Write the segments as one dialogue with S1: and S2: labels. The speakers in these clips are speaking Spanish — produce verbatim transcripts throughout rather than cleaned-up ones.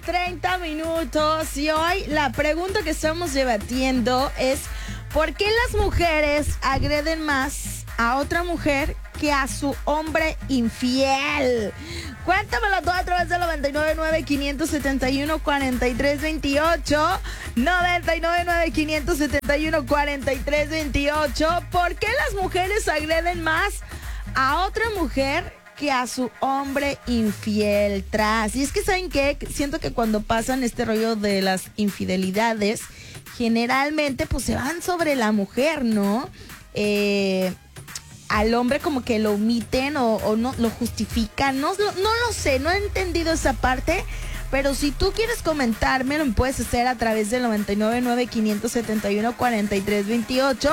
S1: treinta minutos y hoy la pregunta que estamos debatiendo es ¿por qué las mujeres agreden más a otra mujer que a su hombre infiel? Cuéntamelo todo a través del noventa y nueve nueve, quinientos setenta y uno, cuarenta y tres veintiocho. noventa y nueve nueve, quinientos setenta y uno, cuarenta y tres veintiocho. ¿Por qué las mujeres agreden más a otra mujer que a su hombre infiel? Tras. Y es que, ¿saben qué? Siento que cuando pasan este rollo de las infidelidades, generalmente pues se van sobre la mujer, ¿no? Eh... al hombre como que lo omiten o, o no lo justifican, no, no lo sé, no he entendido esa parte, pero si tú quieres comentarme, lo puedes hacer a través del noventa y nueve nueve, quinientos setenta y uno, cuarenta y tres veintiocho.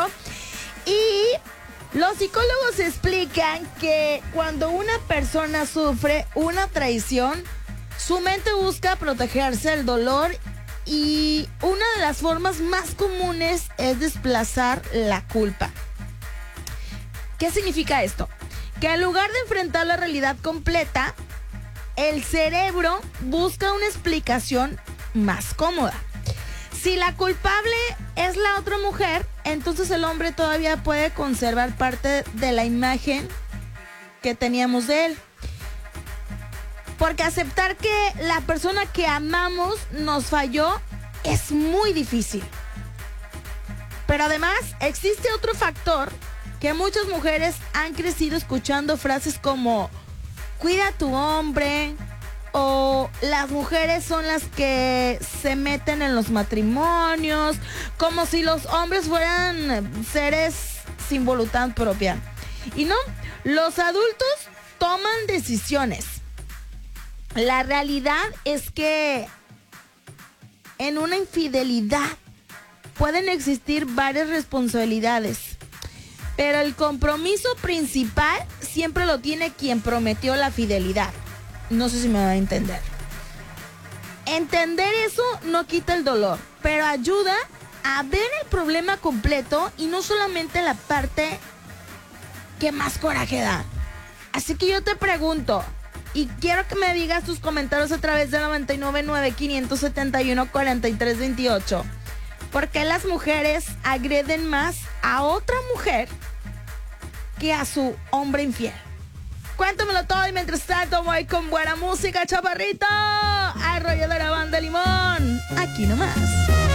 S1: Y los psicólogos explican que cuando una persona sufre una traición, su mente busca protegerse del dolor y una de las formas más comunes es desplazar la culpa. ¿Qué significa esto? Que en lugar de enfrentar la realidad completa, el cerebro busca una explicación más cómoda. Si la culpable es la otra mujer, entonces el hombre todavía puede conservar parte de la imagen que teníamos de él. Porque aceptar que la persona que amamos nos falló es muy difícil. Pero además existe otro factor que muchas mujeres han crecido escuchando frases como cuida a tu hombre o las mujeres son las que se meten en los matrimonios, como si los hombres fueran seres sin voluntad propia. Y no, los adultos toman decisiones. La realidad es que en una infidelidad pueden existir varias responsabilidades. Pero el compromiso principal siempre lo tiene quien prometió la fidelidad. No sé si me va a entender. Entender eso no quita el dolor, pero ayuda a ver el problema completo y no solamente la parte que más coraje da. Así que yo te pregunto, y quiero que me digas tus comentarios a través del noventa y nueve nueve, quinientos setenta y uno, cuarenta y tres veintiocho. ¿Por qué las mujeres agreden más a otra mujer que a su hombre infiel? Cuéntamelo todo y mientras tanto voy con buena música, chaparrito. Al rollo de la banda Limón. Aquí nomás.